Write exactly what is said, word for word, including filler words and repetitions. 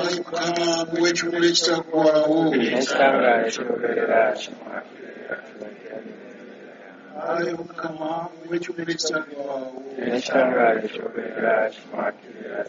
Ayi Mukama muwe ekimuli ekitaggwaawo. n'ekitangaala ekyogerera kimwakirira. Ayi Mukama muwe ekimuli ekitaggwaawo. n'ekitangaala ekyogerera kimwakirira.